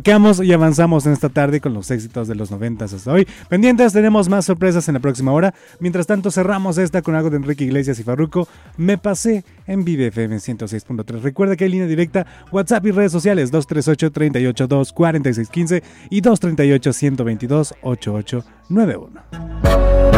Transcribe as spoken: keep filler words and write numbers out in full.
arrancamos y avanzamos en esta tarde con los éxitos de los noventas hasta hoy. Pendientes, tenemos más sorpresas en la próxima hora. Mientras tanto, cerramos esta con algo de Enrique Iglesias y Farruko. Me pasé en Vive F M ciento seis punto tres. Recuerda que hay línea directa, WhatsApp y redes sociales dos tres ocho, tres ocho dos, cuatro seis uno cinco y dos tres ocho, uno dos dos, ocho ocho nueve uno.